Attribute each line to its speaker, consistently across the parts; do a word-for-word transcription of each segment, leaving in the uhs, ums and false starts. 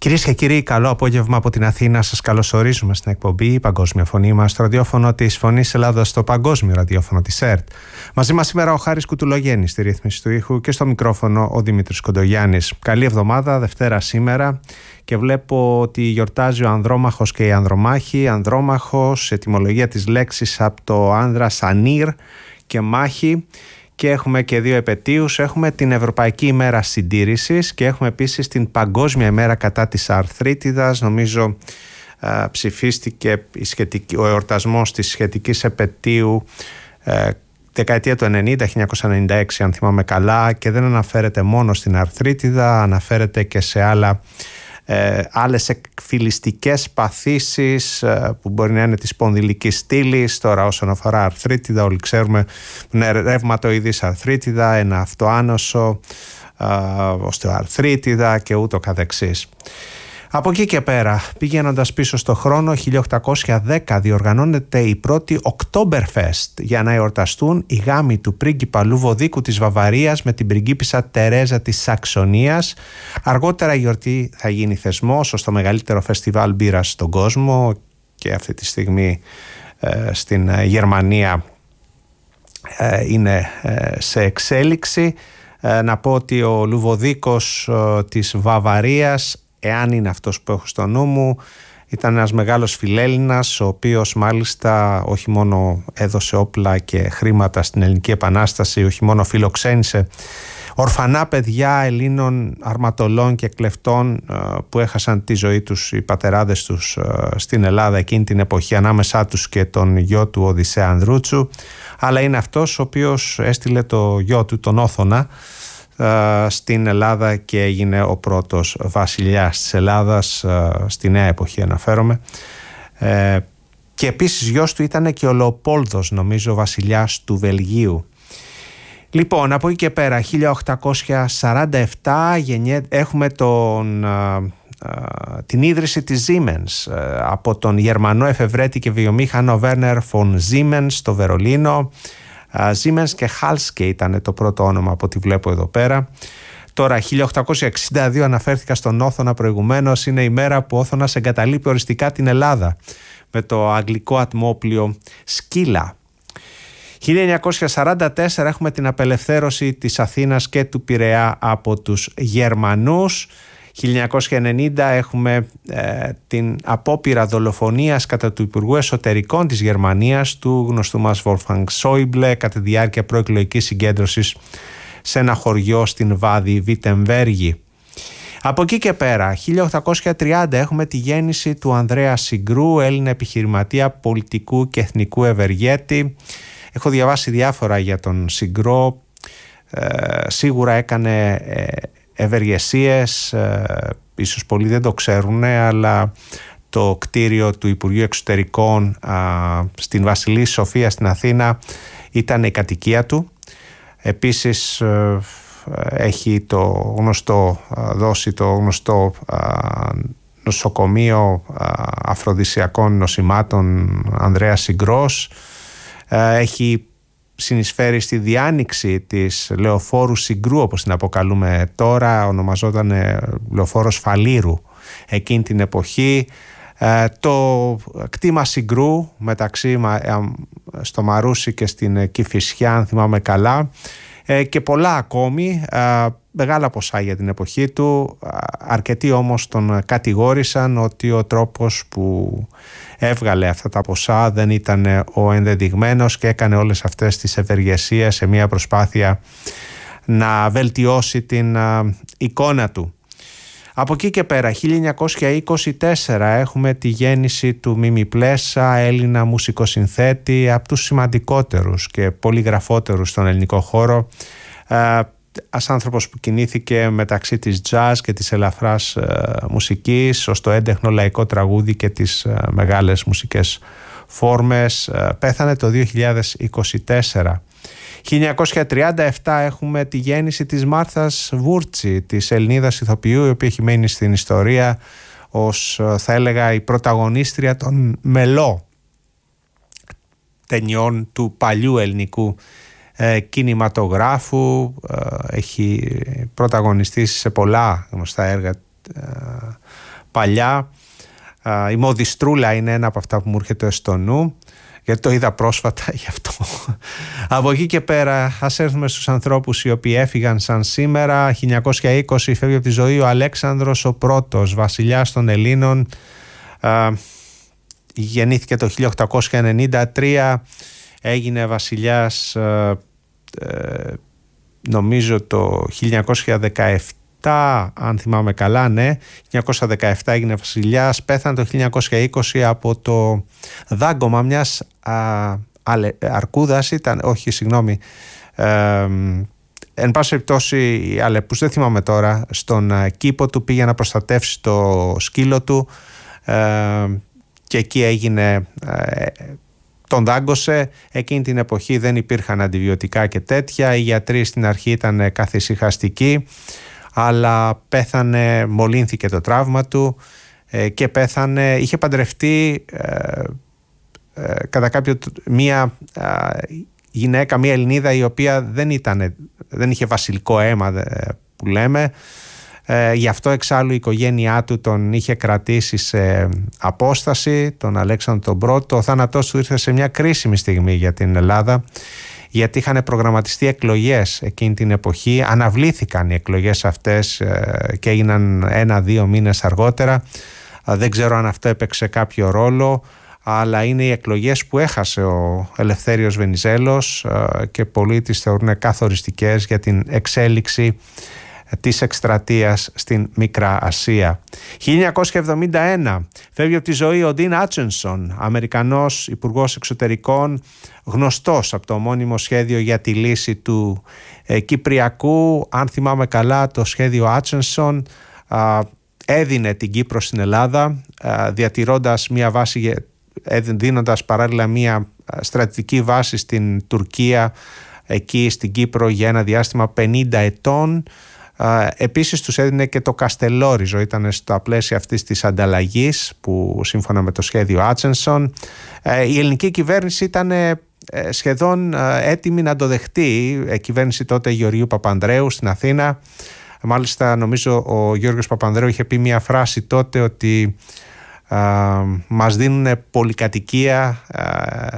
Speaker 1: Κυρίες και κύριοι, καλό απόγευμα από την Αθήνα. Σας καλωσορίζουμε στην εκπομπή «Η Παγκόσμια Φωνή μας», στο ραδιόφωνο της Φωνής Ελλάδας, στο παγκόσμιο ραδιόφωνο της ΕΡΤ. Μαζί μας σήμερα ο Χάρης Κουτουλογέννης στη ρύθμιση του ήχου και στο μικρόφωνο ο Δημήτρης Κοντογιάννης. Καλή εβδομάδα, Δευτέρα σήμερα, και βλέπω ότι γιορτάζει ο Ανδρόμαχος και η Ανδρομάχη. Ανδρόμαχος, ετυμολογία της λέξης από το άνδρας ανήρ και μάχη. Και έχουμε και δύο επετείους. Έχουμε την Ευρωπαϊκή ημέρα συντήρησης και έχουμε επίσης την Παγκόσμια ημέρα κατά της αρθρίτιδας. Νομίζω α, ψηφίστηκε η σχετική, ο εορτασμός της σχετικής επετείου ε, δεκαετία του ενενήντα, χίλια εννιακόσια ενενήντα έξι αν θυμάμαι καλά, και δεν αναφέρεται μόνο στην αρθρίτιδα, αναφέρεται και σε άλλα Ε, άλλες εκφυλιστικές παθήσεις ε, που μπορεί να είναι της σπονδυλικής στήλης. Τώρα όσον αφορά αρθρίτιδα, όλοι ξέρουμε είναι ρευματοειδής αρθρίτιδα, ένα αυτοάνωσο, ε, οστεοαρθρίτιδα και ούτω καθεξής. Από εκεί και πέρα, πηγαίνοντας πίσω στο χρόνο, χίλια οκτακόσια δέκα διοργανώνεται η πρώτη Oktoberfest για να εορταστούν οι γάμοι του πρίγκιπα Λουβοδίκου της Βαβαρίας με την πριγκίπισσα Τερέζα της Σαξονίας. Αργότερα η γιορτή θα γίνει θεσμός ως το μεγαλύτερο φεστιβάλ μπύρας στον κόσμο και αυτή τη στιγμή ε, στην Γερμανία ε, είναι ε, σε εξέλιξη. Ε, να πω ότι ο Λουβοδίκος ε, της Βαβαρίας, εάν είναι αυτός που έχω στο νου μου, ήταν ένας μεγάλος φιλέλληνας, ο οποίος μάλιστα όχι μόνο έδωσε όπλα και χρήματα στην Ελληνική Επανάσταση, όχι μόνο φιλοξένησε ορφανά παιδιά Ελλήνων αρματολών και κλεφτών που έχασαν τη ζωή τους οι πατεράδες τους στην Ελλάδα εκείνη την εποχή, ανάμεσά τους και τον γιο του Οδυσσέα Ανδρούτσου, αλλά είναι αυτός ο οποίος έστειλε το γιο του, τον Όθωνα, στην Ελλάδα και έγινε ο πρώτος βασιλιάς της Ελλάδας, στη νέα εποχή αναφέρομαι, και επίσης γιος του ήταν και ο Λεοπόλδος, νομίζω βασιλιάς του Βελγίου. Λοιπόν, από εκεί και πέρα, χίλια οκτακόσια σαράντα επτά έχουμε τον, την ίδρυση της Siemens από τον Γερμανό εφευρέτη και βιομήχανο Werner von Siemens στο Βερολίνο. Siemens και Halske ήταν το πρώτο όνομα από ό,τι βλέπω εδώ πέρα. Τώρα, χίλια οκτακόσια εξήντα δύο, αναφέρθηκα στον Όθωνα προηγουμένως, είναι η μέρα που ο Όθωνας εγκαταλείπει οριστικά την Ελλάδα με το αγγλικό ατμόπλιο Σκύλα. χίλια εννιακόσια σαράντα τέσσερα έχουμε την απελευθέρωση της Αθήνας και του Πειραιά από τους Γερμανούς. χίλια εννιακόσια ενενήντα έχουμε ε, την απόπειρα δολοφονίας κατά του Υπουργού Εσωτερικών της Γερμανίας, του γνωστού μας Wolfgang Schäuble, κατά τη διάρκεια προεκλογικής συγκέντρωσης σε ένα χωριό στην Βάδη Βιτεμβέργη. Από εκεί και πέρα, χίλια οκτακόσια τριάντα έχουμε τη γέννηση του Ανδρέα Συγκρού, Έλληνα επιχειρηματία, πολιτικού και εθνικού ευεργέτη. Έχω διαβάσει διάφορα για τον Συγκρό, ε, σίγουρα έκανε ε, ευεργεσίες, ε, ίσως πολλοί δεν το ξέρουν, αλλά το κτίριο του Υπουργείου Εξωτερικών α, στην Βασιλής Σοφία στην Αθήνα ήταν η κατοικία του. Επίσης ε, έχει το γνωστό, δώσει το γνωστό α, νοσοκομείο α, αφροδισιακών νοσημάτων Ανδρέας Συγκρός. Ε, έχει συνεισφέρει στη διάνοιξη της λεωφόρου Συγκρού, όπως την αποκαλούμε τώρα, ονομαζόταν λεωφόρος Φαλήρου εκείνη την εποχή. Ε, το κτήμα Συγκρού μεταξύ στο Μαρούσι και στην Κηφισιά, αν θυμάμαι καλά, ε, και πολλά ακόμη, ε, μεγάλα ποσά για την εποχή του. Αρκετοί όμως τον κατηγόρησαν ότι ο τρόπος που έβγαλε αυτά τα ποσά δεν ήταν ο ενδεδειγμένος και έκανε όλες αυτές τις ευεργεσίες σε μια προσπάθεια να βελτιώσει την α, εικόνα του. Από εκεί και πέρα, χίλια εννιακόσια είκοσι τέσσερα έχουμε τη γέννηση του Μίμη Πλέσα, Έλληνα μουσικοσυνθέτη, από τους σημαντικότερους και πολυγραφότερους στον ελληνικό χώρο. Ένας άνθρωπος που κινήθηκε μεταξύ της jazz και της ελαφράς ε, μουσικής ως το έντεχνο λαϊκό τραγούδι και τις ε, μεγάλες μουσικές φόρμες. Ε, πέθανε το δύο χιλιάδες είκοσι τέσσερα. χίλια εννιακόσια τριάντα επτά έχουμε τη γέννηση της Μάρθας Βούρτσι, της Ελληνίδας ηθοποιού, η οποία έχει μένει στην ιστορία ως, θα έλεγα, η πρωταγωνίστρια των μελό ταινιών του παλιού ελληνικού ε, κινηματογράφου. Ε, έχει πρωταγωνιστήσει σε πολλά γνωστά έργα ε, παλιά. Η Μοδιστρούλα είναι ένα από αυτά που μου έρχεται στο νου, γιατί το είδα πρόσφατα γι' αυτό. Από εκεί και πέρα ας έρθουμε στους ανθρώπους οι οποίοι έφυγαν σαν σήμερα. χίλια εννιακόσια είκοσι φεύγει από τη ζωή ο Αλέξανδρος ο πρώτος, βασιλιάς των Ελλήνων. Γεννήθηκε το χίλια οκτακόσια ενενήντα τρία, έγινε βασιλιάς νομίζω το χίλια εννιακόσια δεκαεπτά, αν θυμάμαι καλά, ναι, χίλια εννιακόσια δεκαεπτά έγινε βασιλιάς, πέθανε το χίλια εννιακόσια είκοσι από το δάγκωμα μιας α, αλε, αρκούδας, ήταν, όχι συγγνώμη, ε, εν πάση περιπτώσει οι Αλεπούς, δεν θυμάμαι τώρα, στον κήπο του πήγε να προστατεύσει το σκύλο του ε, και εκεί έγινε... Ε, τον δάγκωσε. Εκείνη την εποχή δεν υπήρχαν αντιβιωτικά και τέτοια. Οι γιατροί στην αρχή ήταν καθησυχαστικοί, αλλά πέθανε, μολύνθηκε το τραύμα του ε, και πέθανε. Είχε παντρευτεί ε, ε, κατά κάποιο μία ε, γυναίκα, μία Ελληνίδα, η οποία δεν, ήταν, δεν είχε βασιλικό αίμα ε, που λέμε. Ε, γι' αυτό εξάλλου η οικογένειά του τον είχε κρατήσει σε απόσταση, τον Αλέξανδρο τον Πρώτο. Ο θάνατός του ήρθε σε μια κρίσιμη στιγμή για την Ελλάδα, γιατί είχαν προγραμματιστεί εκλογές εκείνη την εποχή. Αναβλήθηκαν οι εκλογές αυτές ε, και έγιναν ένα-δύο μήνες αργότερα. Ε, δεν ξέρω αν αυτό έπαιξε κάποιο ρόλο, αλλά είναι οι εκλογές που έχασε ο Ελευθέριος Βενιζέλος ε, και πολλοί τις θεωρούν καθοριστικές για την εξέλιξη της εκστρατείας στην Μικρά Ασία. χίλια εννιακόσια εβδομήντα ένα φεύγει από τη ζωή ο Ντίν Άτσενσον, Αμερικανός υπουργός εξωτερικών, γνωστός από το ομώνυμο σχέδιο για τη λύση του ε, Κυπριακού. Αν θυμάμαι καλά, το σχέδιο Άτσενσον α, έδινε την Κύπρο στην Ελλάδα, α, διατηρώντας μια βάση, δίνοντας παράλληλα μια στρατηγική βάση στην Τουρκία, εκεί στην Κύπρο για ένα διάστημα πενήντα ετών. Uh, επίσης τους έδινε και το Καστελόριζο, ήταν στα πλαίσια αυτής της ανταλλαγής που σύμφωνα με το σχέδιο Άτσενσον uh, η ελληνική κυβέρνηση ήταν uh, σχεδόν uh, έτοιμη να το δεχτεί. Η κυβέρνηση τότε Γεωργίου Παπανδρέου στην Αθήνα. Μάλιστα νομίζω ο Γιώργος Παπανδρέου είχε πει μια φράση τότε ότι uh, μας δίνουν πολυκατοικία, uh,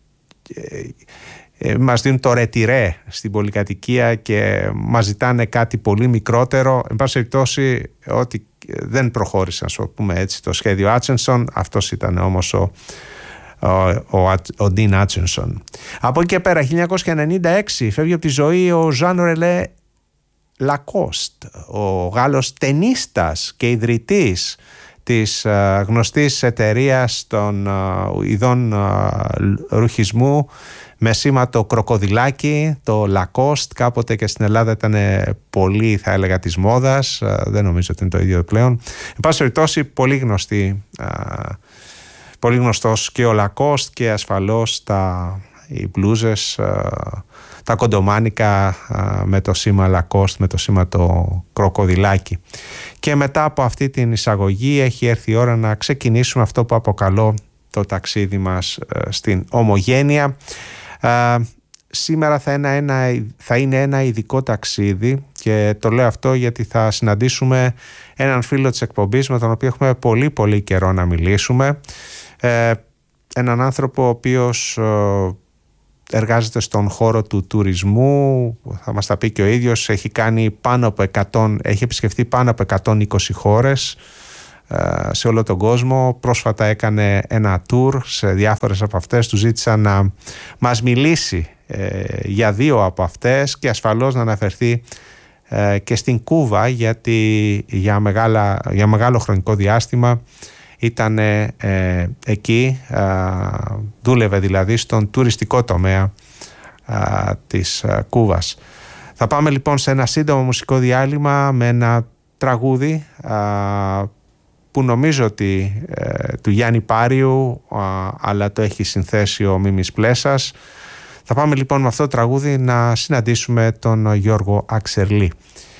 Speaker 1: μας δίνουν το ρετιρέ στην πολυκατοικία και μας ζητάνε κάτι πολύ μικρότερο. Εν πάση περιπτώσει, ότι δεν προχώρησε, να σου πούμε έτσι, το σχέδιο Άτσενσον. Αυτός ήταν όμως ο, ο, ο, ο Ντίν Άτσενσον. Από εκεί και πέρα, χίλια εννιακόσια ενενήντα έξι φεύγει από τη ζωή ο Ζαν Ρελέ Λακόστ, ο Γάλλος τενίστας και ιδρυτής της uh, γνωστής εταιρείας των uh, ειδών uh, ρουχισμού με σήμα το κροκοδιλάκι, το Lacoste. Κάποτε και στην Ελλάδα ήταν πολύ, θα έλεγα, της μόδας. Δεν νομίζω ότι είναι το ίδιο πλέον. Εν πάση περιπτώσει, πολύ γνωστή, πολύ γνωστός και ο Lacoste και ασφαλώς τα, οι μπλούζες, τα κοντομάνικα με το σήμα Lacoste, με το σήμα το κροκοδιλάκι. Και μετά από αυτή την εισαγωγή έχει έρθει η ώρα να ξεκινήσουμε αυτό που αποκαλώ το ταξίδι μας στην ομογένεια. Uh, σήμερα θα είναι, ένα, θα είναι ένα ειδικό ταξίδι και το λέω αυτό γιατί θα συναντήσουμε έναν φίλο της εκπομπής με τον οποίο έχουμε πολύ πολύ καιρό να μιλήσουμε, uh, έναν άνθρωπο ο οποίος uh, εργάζεται στον χώρο του τουρισμού, θα μας τα πει και ο ίδιος, έχει, κάνει πάνω από εκατό, έχει επισκεφτεί πάνω από εκατόν είκοσι χώρες σε όλο τον κόσμο. Πρόσφατα έκανε ένα tour σε διάφορες από αυτές. Του ζήτησα να μας μιλήσει ε, για δύο από αυτές και ασφαλώς να αναφερθεί ε, και στην Κούβα, γιατί για, μεγάλα, για μεγάλο χρονικό διάστημα ήταν ε, εκεί, ε, δούλευε δηλαδή στον τουριστικό τομέα ε, της ε, Κούβας. Θα πάμε λοιπόν σε ένα σύντομο μουσικό διάλειμμα με ένα τραγούδι ε, που νομίζω ότι ε, του Γιάννη Πάριου, α, αλλά το έχει συνθέσει ο Μίμης Πλέσας. Θα πάμε λοιπόν με αυτό το τραγούδι να συναντήσουμε τον Γιώργο Αξερλή.